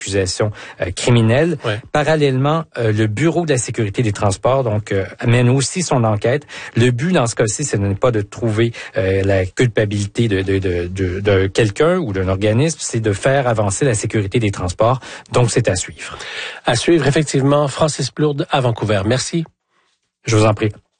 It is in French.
accusation criminelle. Ouais. Parallèlement, le Bureau de la sécurité des transports mène aussi son enquête. Le but dans ce cas-ci, ce n'est pas de trouver la culpabilité de quelqu'un ou d'un organisme, c'est de faire avancer la sécurité des transports. Donc, c'est à suivre. À suivre, effectivement. Francis Plourde à Vancouver. Merci. Je vous en prie.